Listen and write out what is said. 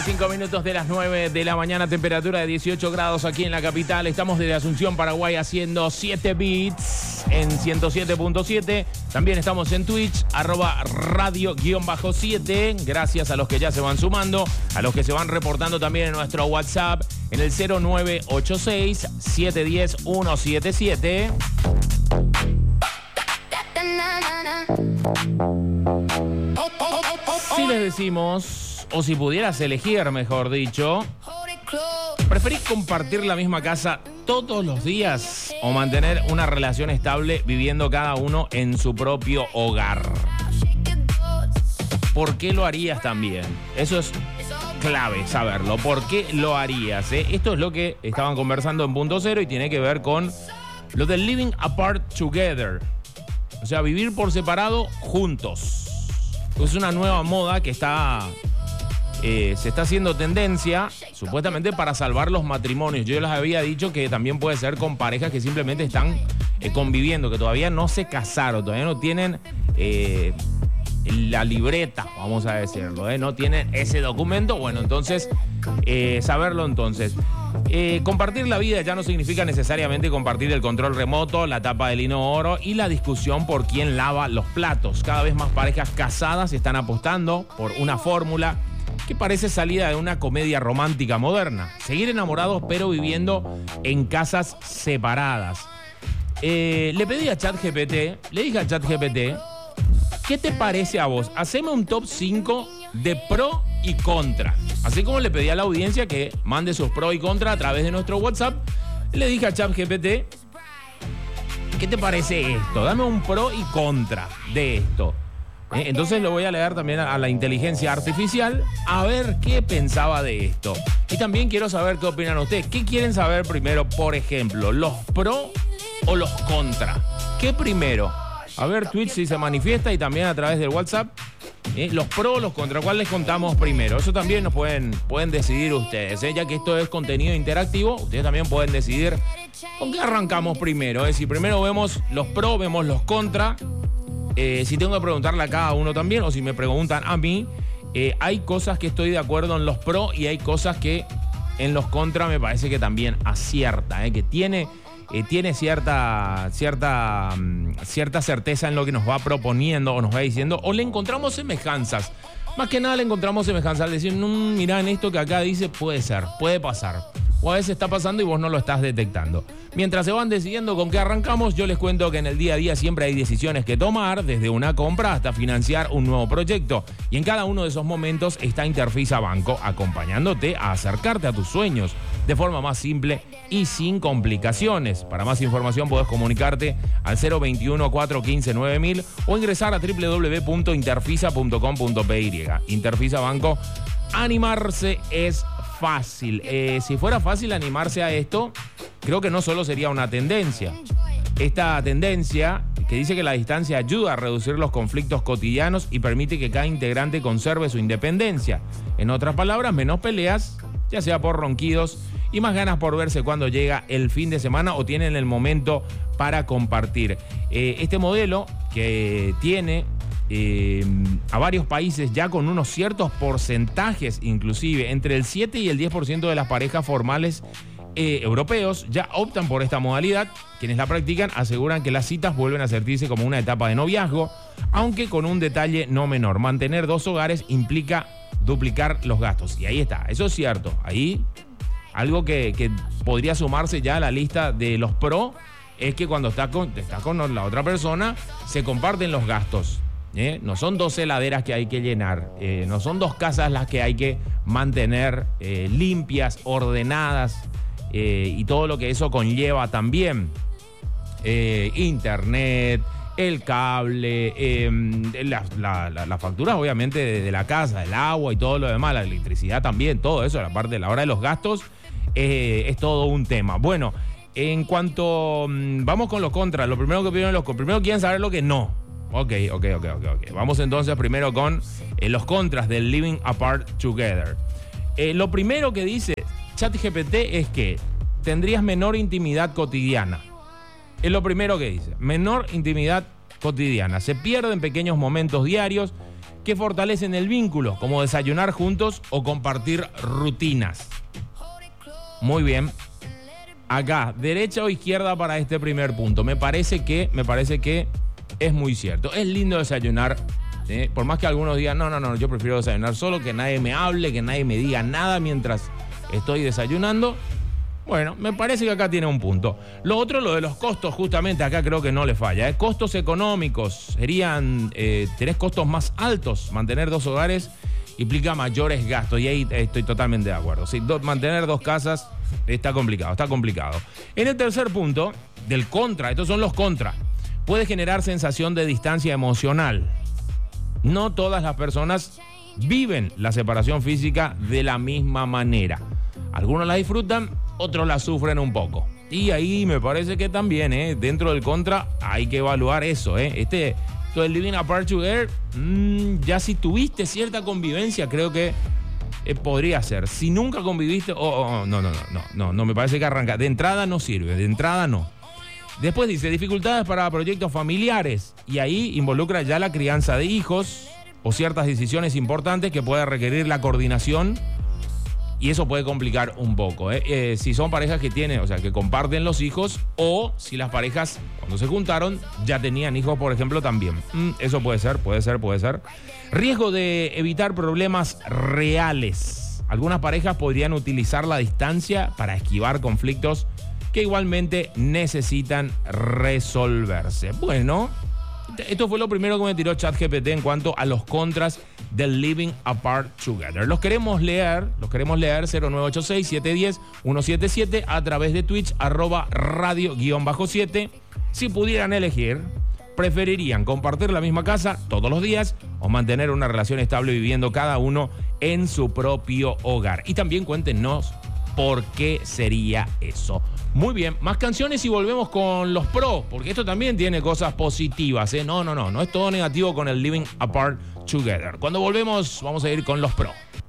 25 minutos de las 9 de la mañana, temperatura de 18 grados aquí en la capital. Estamos desde Asunción, Paraguay, haciendo 7 bits en 107.7. También estamos en Twitch, @radio_7. Gracias a los que ya se van sumando, a los que se van reportando también en nuestro WhatsApp, en el 0986-710-177. Si les decimos, o si pudieras elegir, mejor dicho, ¿preferís compartir la misma casa todos los días o mantener una relación estable viviendo cada uno en su propio hogar? ¿Por qué lo harías también? Eso es clave saberlo. ¿Por qué lo harías? Esto es lo que estaban conversando en Punto Cero y tiene que ver con lo del living apart together. O sea, vivir por separado juntos. Es una nueva moda que se está haciendo tendencia, supuestamente para salvar los matrimonios. Yo les había dicho que también puede ser con parejas que simplemente están conviviendo, que todavía no se casaron, todavía no tienen la libreta, vamos a decirlo, no tienen ese documento. Bueno, entonces, saberlo entonces. Compartir la vida ya no significa necesariamente compartir el control remoto, la tapa del inodoro y la discusión por quién lava los platos. Cada vez más parejas casadas están apostando por una fórmula que parece salida de una comedia romántica moderna. Seguir enamorados pero viviendo en casas separadas. Le pedí a ChatGPT, le dije a ChatGPT, ¿qué te parece a vos? Haceme un top 5 de pro y contra. Así como le pedí a la audiencia que mande sus pro y contra a través de nuestro WhatsApp, le dije a ChatGPT, ¿qué te parece esto? Dame un pro y contra de esto. Entonces lo voy a leer también a la inteligencia artificial a ver qué pensaba de esto. Y también quiero saber qué opinan ustedes. ¿Qué quieren saber primero, por ejemplo? ¿Los pro o los contra? ¿Qué primero? A ver, Twitch si se manifiesta y también a través del WhatsApp. Los pro o los contra, ¿cuál les contamos primero? Eso también nos pueden decidir ustedes, ya que esto es contenido interactivo. Ustedes también pueden decidir con qué arrancamos primero. Si primero vemos los pro, vemos los contra. Si tengo que preguntarle a cada uno también, o si me preguntan a mí, hay cosas que estoy de acuerdo en los pro y hay cosas que en los contra me parece que también acierta, que tiene cierta certeza en lo que nos va proponiendo o nos va diciendo, o le encontramos semejanzas. Más que nada le encontramos semejanzas al decir, mirá, en esto que acá dice puede ser, puede pasar. O a veces está pasando y vos no lo estás detectando. Mientras se van decidiendo con qué arrancamos, yo les cuento que en el día a día siempre hay decisiones que tomar, desde una compra hasta financiar un nuevo proyecto. Y en cada uno de esos momentos está Interfisa Banco, acompañándote a acercarte a tus sueños de forma más simple y sin complicaciones. Para más información podés comunicarte al 021-415-9000 o ingresar a www.interfisa.com.py. Interfisa Banco, animarse es fácil. Si fuera fácil animarse a esto, creo que no solo sería una tendencia. Esta tendencia que dice que la distancia ayuda a reducir los conflictos cotidianos y permite que cada integrante conserve su independencia. En otras palabras, menos peleas, ya sea por ronquidos, y más ganas por verse cuando llega el fin de semana o tienen el momento para compartir. Este modelo que tiene a varios países ya con unos ciertos porcentajes, inclusive entre el 7 y el 10% de las parejas formales europeos ya optan por esta modalidad. Quienes la practican aseguran que las citas vuelven a sentirse como una etapa de noviazgo, aunque con un detalle no menor: mantener dos hogares implica duplicar los gastos. Y ahí está, eso es cierto. Ahí algo que podría sumarse ya a la lista de los pro es que cuando estás con la otra persona se comparten los gastos. No son dos heladeras que hay que llenar, no son dos casas las que hay que mantener limpias, ordenadas, y todo lo que eso conlleva también. Internet, el cable, las facturas obviamente de la casa, el agua y todo lo demás, la electricidad también, todo eso, la parte de la hora de los gastos, es todo un tema. Bueno, en cuanto vamos con los contras, lo primero que piden primero quieren saber lo que no. Ok. Vamos entonces primero con los contras del living apart together. Lo primero que dice ChatGPT es que tendrías menor intimidad cotidiana. Es lo primero que dice. Menor intimidad cotidiana. Se pierden pequeños momentos diarios que fortalecen el vínculo, como desayunar juntos o compartir rutinas. Muy bien. Acá, derecha o izquierda para este primer punto. Me parece que es muy cierto. Es lindo desayunar. Por más que algunos digan, no, yo prefiero desayunar solo, que nadie me hable, que nadie me diga nada mientras estoy desayunando. Bueno, me parece que acá tiene un punto. Lo otro, lo de los costos, justamente acá creo que no le falla. Costos económicos serían, tenés costos más altos. Mantener 2 hogares implica mayores gastos y ahí estoy totalmente de acuerdo. Sí, mantener 2 casas está complicado. En el tercer punto, del contra, estos son los contra, puede generar sensación de distancia emocional. No todas las personas viven la separación física de la misma manera. Algunos la disfrutan, otros la sufren un poco. Y ahí me parece que también, dentro del contra, hay que evaluar eso. Esto del living apart together, ya si tuviste cierta convivencia, creo que podría ser. Si nunca conviviste, no, me parece que arranca. De entrada no sirve, de entrada no. Después dice, dificultades para proyectos familiares. Y ahí involucra ya la crianza de hijos o ciertas decisiones importantes que puede requerir la coordinación. Y eso puede complicar un poco. Si son parejas que tienen, o sea, que comparten los hijos, o si las parejas, cuando se juntaron, ya tenían hijos, por ejemplo, también. Eso puede ser. Riesgo de evitar problemas reales. Algunas parejas podrían utilizar la distancia para esquivar conflictos que igualmente necesitan resolverse. Bueno, esto fue lo primero que me tiró ChatGPT en cuanto a los contras del living apart together. Los queremos leer 0986-710-177 a través de Twitch @radio_7. Si pudieran elegir, ¿preferirían compartir la misma casa todos los días o mantener una relación estable viviendo cada uno en su propio hogar? Y también cuéntenos por qué sería eso. Muy bien, más canciones y volvemos con los pro, porque esto también tiene cosas positivas, No es todo negativo con el living apart together. Cuando volvemos vamos a ir con los pro.